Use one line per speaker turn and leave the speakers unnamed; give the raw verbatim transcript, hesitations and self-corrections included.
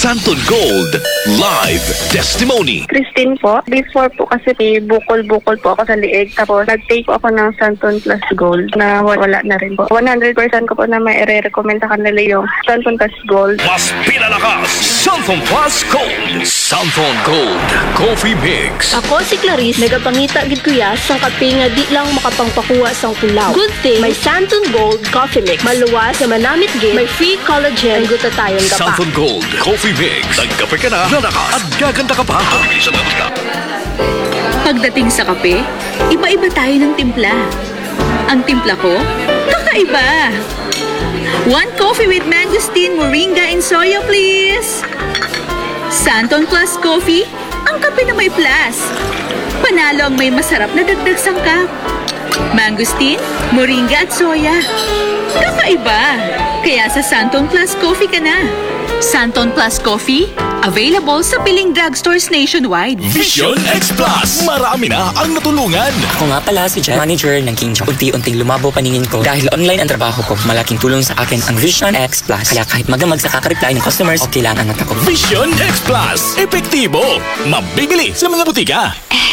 Santon Gold Live Testimony.
Christine po. Before po kasi may bukol-bukol po ako sa liig. Tapos nag-take po ako ng Santon Plus Gold na wala na rin po. one hundred percent ko po na may i-recommend sa kanila yung Santon Plus Gold.
Mas pinalakas, Santon Plus Gold. Santon Gold Coffee Mix.
Ako si Clarice, nagapangita gid kuya sa kape nga di lang makapangpakuha sang kulaw. Good thing, may Santon Gold Coffee Mix. Maluwas sa manamit gid, may free collagen, ang guta tayong gapa.
Santon Gold Coffee Mix. Nagkape ka na, lalakas at gaganda ka pa.
Pagdating sa kape, iba-iba tayo ng timpla. Ang timpla ko, kakaiba. One coffee with mangosteen, moringa, and soya, please. Santon Plus Coffee, ang kape na may plus. Panalo ang may masarap na dagdag sangkap. Mangosteen, moringa at soya. Kakaiba. Kaya sa Santon Plus Coffee ka na. Santon Plus Coffee, available sa piling drugstores nationwide.
Vision X Plus. Marami na ang natulungan.
Ako nga pala si Jen, manager ng King Chong. Unti-unting lumabo paningin ko. Dahil online ang trabaho ko, malaking tulong sa akin ang Vision X Plus. Kaya kahit magamag sa kakareply ng customers, okay lang ang mata ko.
Vision X Plus. Epektibo. Mabibili sa mga butika.